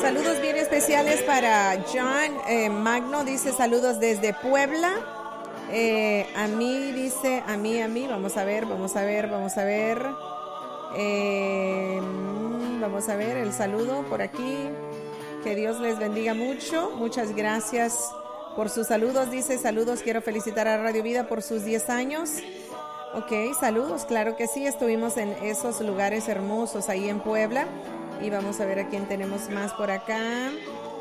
Saludos bien especiales para John Magno, dice saludos desde Puebla. A mí dice, a mí, vamos a ver. Vamos a ver el saludo por aquí. Que Dios les bendiga mucho. Muchas gracias por sus saludos. Dice, saludos, quiero felicitar a Radio Vida por sus 10 años. Ok, saludos, claro que sí. Estuvimos en esos lugares hermosos ahí en Puebla. Y vamos a ver a quién tenemos más por acá.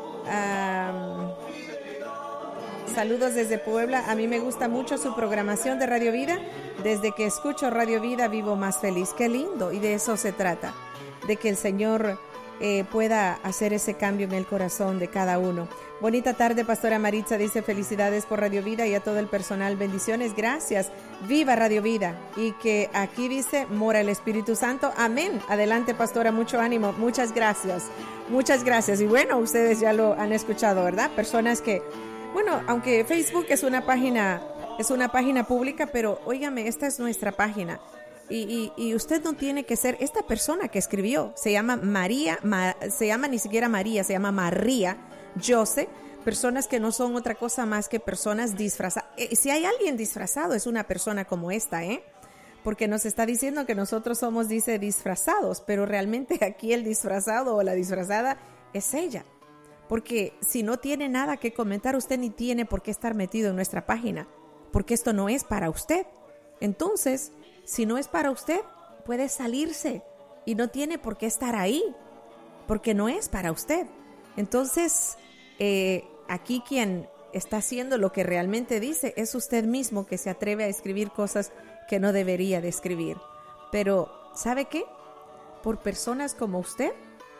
Saludos desde Puebla. A mí me gusta mucho su programación de Radio Vida. Desde que escucho Radio Vida vivo más feliz. Qué lindo. Y de eso se trata. De que el Señor pueda hacer ese cambio en el corazón de cada uno. Bonita tarde, Pastora Maritza. Dice felicidades por Radio Vida y a todo el personal. Bendiciones. Gracias. Viva Radio Vida. Y que aquí dice mora el Espíritu Santo. Amén. Adelante, Pastora. Mucho ánimo. Muchas gracias. Muchas gracias. Y bueno, ustedes ya lo han escuchado, ¿verdad? Personas que... Bueno, aunque Facebook es una página pública, pero óigame, esta es nuestra página. Y usted no tiene que ser esta persona que escribió. Se llama María, se llama ni siquiera María, se llama María Jose. Personas que no son otra cosa más que personas disfrazadas. Si hay alguien disfrazado, es una persona como esta, porque nos está diciendo que nosotros somos, dice, disfrazados, pero realmente aquí el disfrazado o la disfrazada es ella. Porque si no tiene nada que comentar, usted ni tiene por qué estar metido en nuestra página, porque esto no es para usted. Entonces, si no es para usted, puede salirse y no tiene por qué estar ahí, porque no es para usted. Entonces, aquí quien está haciendo lo que realmente dice es usted mismo, que se atreve a escribir cosas que no debería de escribir. Pero, ¿sabe qué? Por personas como usted,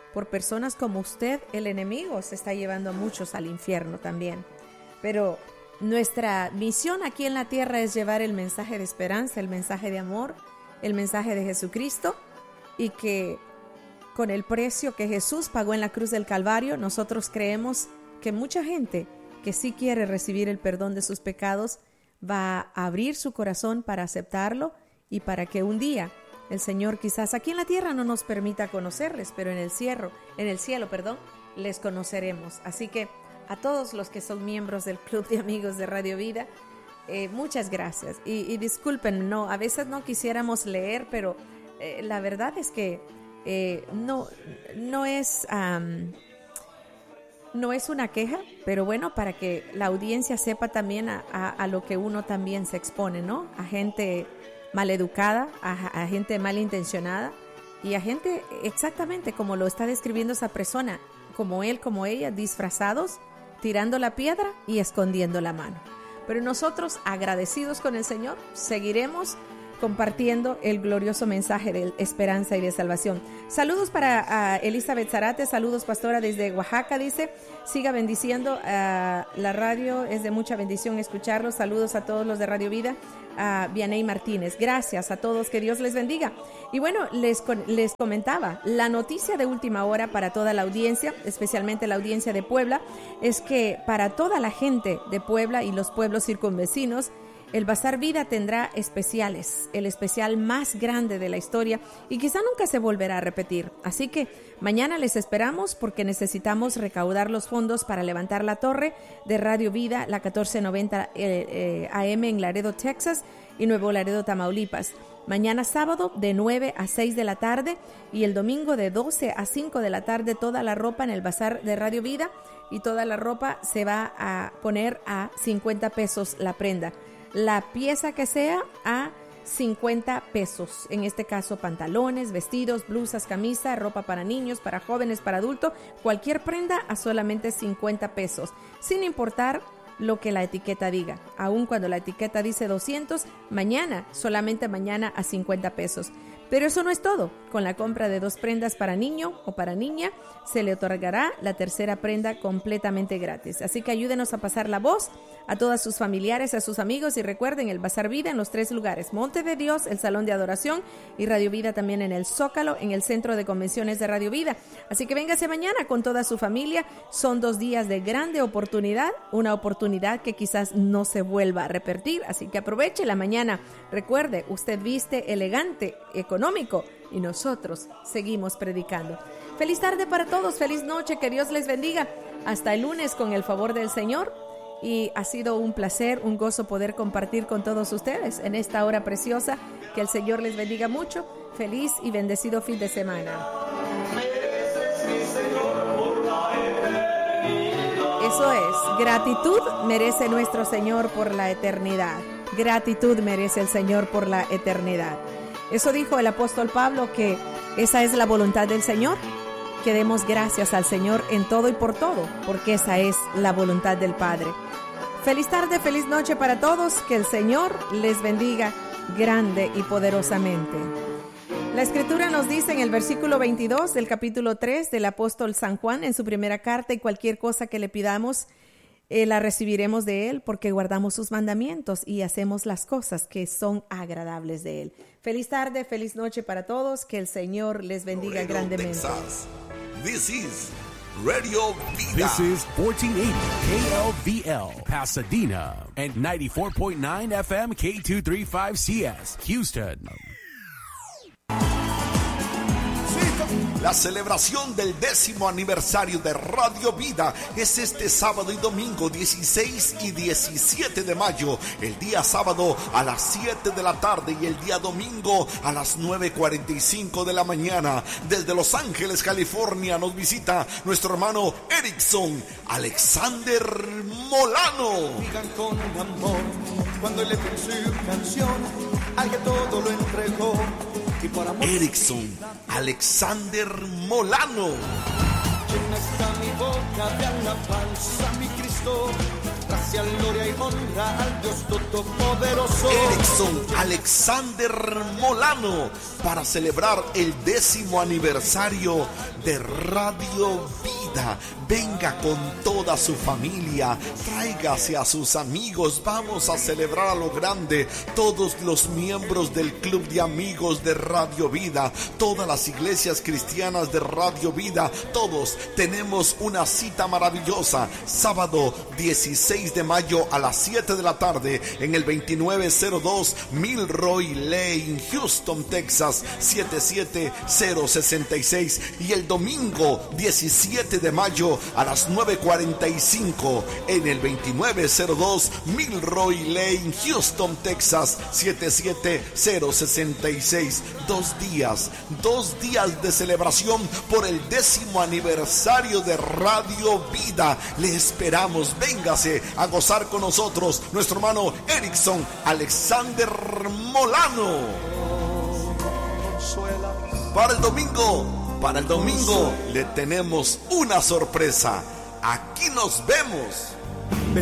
el enemigo se está llevando a muchos al infierno también. Pero nuestra misión aquí en la tierra es llevar el mensaje de esperanza, el mensaje de amor, el mensaje de Jesucristo, y que con el precio que Jesús pagó en la cruz del Calvario, nosotros creemos que mucha gente que sí quiere recibir el perdón de sus pecados va a abrir su corazón para aceptarlo y para que un día el Señor quizás aquí en la tierra no nos permita conocerles, pero en el cielo, les conoceremos. Así que a todos los que son miembros del Club de Amigos de Radio Vida, muchas gracias. Y disculpen, a veces no quisiéramos leer, pero la verdad es que no es una queja, pero bueno, para que la audiencia sepa también a lo que uno también se expone, ¿no? A gente maleducada, a gente malintencionada y a gente exactamente como lo está describiendo esa persona, como él, como ella, disfrazados, tirando la piedra y escondiendo la mano. Pero nosotros, agradecidos con el Señor, seguiremos compartiendo el glorioso mensaje de esperanza y de salvación. Saludos para Elizabeth Zarate, saludos pastora desde Oaxaca, dice, siga bendiciendo, la radio es de mucha bendición escucharlo, saludos a todos los de Radio Vida, a Vianey Martínez, gracias a todos, que Dios les bendiga. Y bueno, les comentaba, la noticia de última hora para toda la audiencia, especialmente la audiencia de Puebla, es que para toda la gente de Puebla y los pueblos circunvecinos, el Bazar Vida tendrá especiales, el especial más grande de la historia y quizá nunca se volverá a repetir. Así que mañana les esperamos porque necesitamos recaudar los fondos para levantar la torre de Radio Vida, la 1490 AM en Laredo, Texas y Nuevo Laredo, Tamaulipas. Mañana sábado de 9 a 6 de la tarde y el domingo de 12 a 5 de la tarde toda la ropa en el Bazar de Radio Vida y toda la ropa se va a poner a 50 pesos la prenda. La pieza que sea a 50 pesos, en este caso pantalones, vestidos, blusas, camisa, ropa para niños, para jóvenes, para adultos, cualquier prenda a solamente 50 pesos, sin importar lo que la etiqueta diga. Aun cuando la etiqueta dice 200, solamente mañana a 50 pesos. Pero eso no es todo. Con la compra de 2 prendas para niño o para niña, se le otorgará la tercera prenda completamente gratis. Así que ayúdenos a pasar la voz a todas sus familiares, a sus amigos y recuerden el Bazar Vida en los 3 lugares, Monte de Dios, el Salón de Adoración y Radio Vida también en el Zócalo, en el Centro de Convenciones de Radio Vida. Así que véngase mañana con toda su familia. Son 2 días de grande oportunidad, una oportunidad que quizás no se vuelva a repetir. Así que aproveche la mañana. Recuerde, usted viste elegante, económico y nosotros seguimos predicando. Feliz tarde para todos, feliz noche, que Dios les bendiga. Hasta el lunes con el favor del Señor. Y ha sido un placer, un gozo poder compartir con todos ustedes en esta hora preciosa. Que el Señor les bendiga mucho. Feliz y bendecido fin de semana. Eso es, gratitud merece nuestro Señor por la eternidad. Gratitud merece el Señor por la eternidad. Eso dijo el apóstol Pablo, que esa es la voluntad del Señor. Que demos gracias al Señor en todo y por todo, porque esa es la voluntad del Padre. Feliz tarde, feliz noche para todos. Que el Señor les bendiga grande y poderosamente. La Escritura nos dice en el versículo 22 del capítulo 3 del apóstol San Juan, en su primera carta: y cualquier cosa que le pidamos, la recibiremos de Él, porque guardamos sus mandamientos y hacemos las cosas que son agradables de Él. Feliz tarde, feliz noche para todos. Que el Señor les bendiga Laredo, grandemente. Texas. This is Radio Vida. This is 1480 KLVL, Pasadena, and 94.9 FM K235CS, Houston. La celebración del 10º aniversario de Radio Vida es este sábado y domingo 16 y 17 de mayo. El día sábado a las 7 de la tarde y el día domingo a las 9:45 de la mañana. Desde Los Ángeles, California, nos visita nuestro hermano Erickson Alexander Molano. Digan con amor, cuando le dio su canción, al que todo lo entregó. Erickson Alexander Molano. Llena está mi boca de alabanza, mi Cristo. Gracia, gloria y honra al Dios Todopoderoso. Erickson Alexander Molano, para celebrar el 10º aniversario de Radio Vida. Venga con toda su familia, tráigase a sus amigos, vamos a celebrar a lo grande. Todos los miembros del Club de Amigos de Radio Vida, todas las iglesias cristianas de Radio Vida, todos tenemos una cita maravillosa. Sábado 16 de mayo a las 7 de la tarde en el 2902 Milroy Lane, Houston, Texas 77066. Y el domingo 17 de mayo a las 9:45 en el 2902 Milroy Lane, Houston, Texas 77066. 2 días de celebración por el 10º aniversario de Radio Vida. Le esperamos, véngase a gozar con nosotros, nuestro hermano Erickson Alexander Molano. Para el domingo le tenemos una sorpresa. Aquí nos vemos.